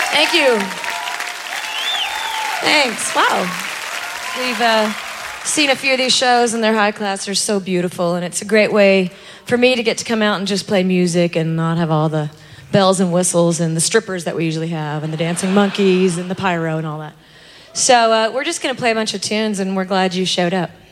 Thank you. Thanks. Wow. We've seen a few of these shows, and they're high class. They're so beautiful, and it's a great way for me to get to come out and just play music and not have all the bells and whistles and the strippers that we usually have and the dancing monkeys and the pyro and all that. So we're just going to play a bunch of tunes, and we're glad you showed up.